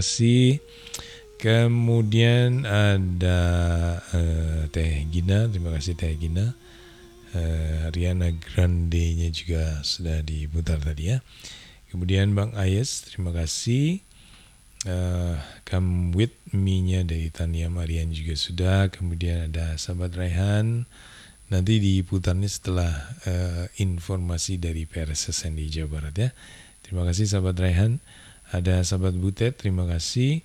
kasih. Kemudian ada Teh Gina, terima kasih Teh Gina. Ariana Grande-nya juga sudah diputar tadi ya. Kemudian Bang Ayes, terima kasih. Come With Me-nya dari Tania Marian juga sudah. Kemudian ada sahabat Raihan. Nanti diputarnya setelah informasi dari PRSSN di Jawa Barat ya. Terima kasih sahabat Raihan. Ada sahabat Butet, terima kasih.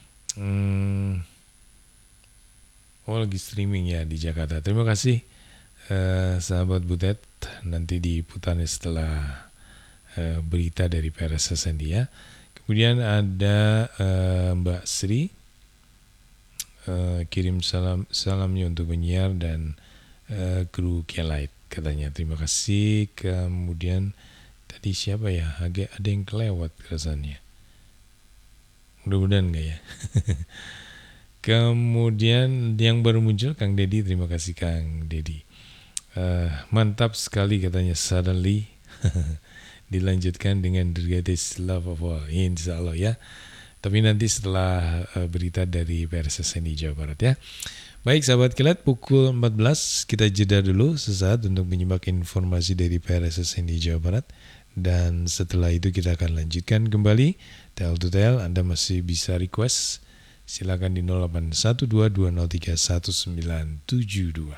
Lagi streaming ya di Jakarta. Terima kasih sahabat Butet. Nanti diputarnya setelah berita dari PRSSN ya. Kemudian ada Mbak Sri, kirim salamnya untuk penyiar dan kru Kelight katanya. Terima kasih. Kemudian tadi siapa ya? Agak ada yang kelewat rasanya. Mudah-mudahan enggak ya. Kemudian yang baru muncul Kang Dedi, terima kasih Kang Dedi. Mantap sekali katanya, suddenly. Dilanjutkan dengan The Greatest Love of All, insya Allah ya. Tapi nanti setelah berita dari PRSSN di Jawa Barat ya. Baik sahabat Kilat, pukul 14 kita jeda dulu sesaat untuk menyimak informasi dari PRSSN di Jawa Barat. Dan setelah itu kita akan lanjutkan kembali Tel to Tel. Anda masih bisa request, silakan di 0812203192.